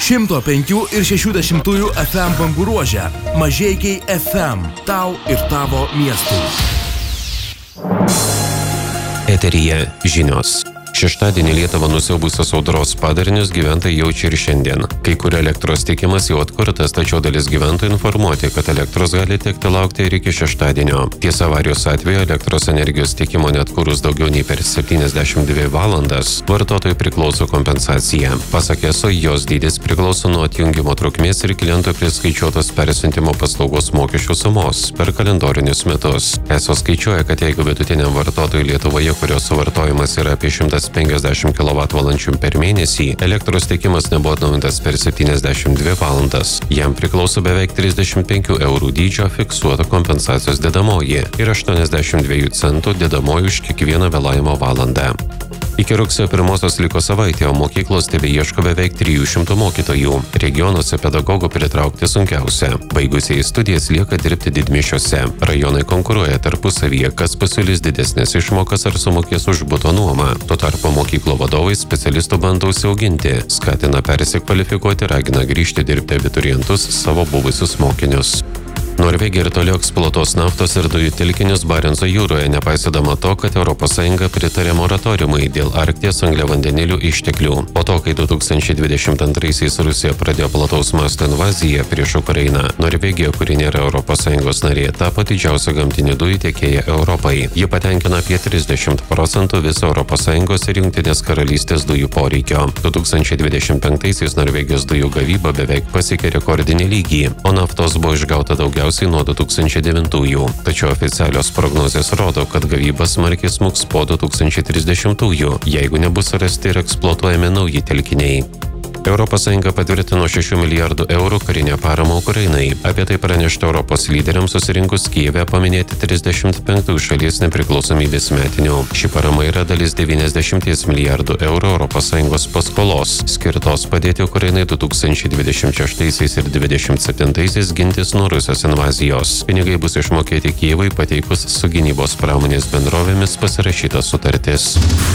105 ir 60 FM bangų ruože. Mažeikiai FM. Tau ir tavo miestui. Eteryje žinios. Šeštadienį Lietuvą nusiaubusios audros padarinius gyventojai jaučia ir šiandien. Kai kur elektros tiekimas jau atkurtas, tačiau dalis gyventojų informuoti, kad elektros gali tekti laukti ir iki šeštadienio. Tiesa, avarijos atveju elektros energijos tiekimo neatkūrus daugiau nei per 72 valandas, vartotojui priklauso kompensacija. Pasak ESO, jos dydis priklauso nuo atjungimo trukmės ir klientui priskaičiuotos persiuntimo paslaugos mokesčių sumos per kalendorinius metus. ESO skaičiuoja, kad jeigu vidutiniam vartotojui Lietuvoje, kurios suvartojimas yra apie 150 kWh per mėnesį, elektros tiekimas nebuvo atnaujintas per 72 valandas. Jam priklauso beveik 35 eurų dydžio fiksuota kompensacijos dedamoji ir 82 centų dedamoji už kiekvieną vėlavimo valandą. Iki rugsėjo 1 liko savaitė, o mokyklos tebeieško beveik 300 mokytojų. Regionuose pedagogų pritraukti sunkiausia. Baigusieji studijas lieka dirbti didmiesčiuose. Rajonai konkuruoja tarpusavyje, kas pasiūlys didesnės išmokas ar sumokės už buto nuomą. Tuo tarpu mokyklų vadovai specialistų bando užsiauginti, skatina persikvalifikuoti, ragina grįžti dirbti abiturientus, savo buvusius mokinius. Norvegija ir toliau eksploatuos naftos ir dujų telkinius Barenco jūroje, nepaisydama to, kad ES pritarė moratoriumui dėl Arkties angliavandenilių išteklių. Po to, kai 2022-aisiais Rusija pradėjo plataus masto invaziją prieš Ukrainą, Norvegija, kuri nėra ES narė, tapo didžiausia gamtinių dujų tiekėja Europai. Ji patenkina apie 30% viso ES ir Jungtinės karalystės dujų poreikio. 2025-aisiais Norvegijos dujų gavyba beveik pasiekė rekordinį lygį, o naftos buvo išgauta daugiausiai nuo 2009-ųjų. Tačiau oficialios prognozės rodo, kad gavyba smarkiai smuks po 2030-ųjų, jeigu nebus rasti ir eksploatuojami nauji telkiniai. ES patvirtino 6 milijardų eurų karinę paramą Ukrainai. Apie tai pranešta Europos lyderiams susirinkus Kijeve paminėti 35 šalies nepriklausomybės metinių. Ši parama yra dalis 90 milijardų eurų ES paskolos, skirtos padėti Ukrainai 2026 ir 2027 gintis nuo Rusijos invazijos. Pinigai bus išmokėti Kijevui pateikus su gynybos pramonės bendrovėmis pasirašytas sutartis.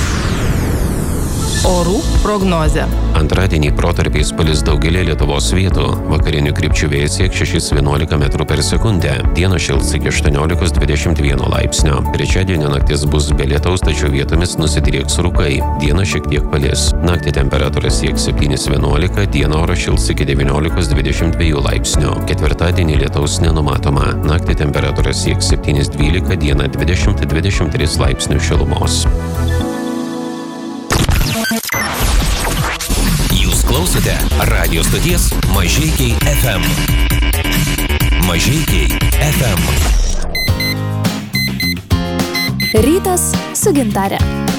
Orų prognozė. Antradienį protarpiais palis daugelį Lietuvos vietų. Vakarinių krypčių vėjas sieks 6–11 metrų per sekundę. Dieną šils iki 18–21 laipsnio. Trečiadienio naktis bus be lietaus, tačiau vietomis nusidrieks rūkai. Dieną šiek tiek palis. Naktį temperatūra sieks 7–11, dieną oras šils iki 19–22 laipsnio. Ketvirtadienį lietaus nenumatoma. Naktį temperatūra sieks 7–12, dieną 20–23 laipsnių šilumos. Jūs klausote radio stoties Mažeikiai FM. Mažeikiai FM. Rytas su gintare.